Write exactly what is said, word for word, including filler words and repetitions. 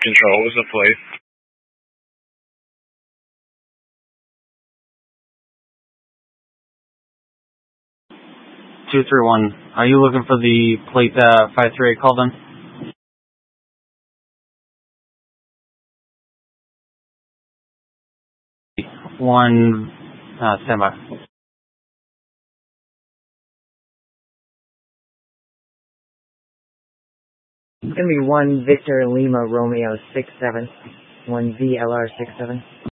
Control, what was the plate? two three one. Are you looking for the plate that five three eight called in? One, uh, standby. It's going to be one Victor Lima Romeo six seven, one V L R six seven.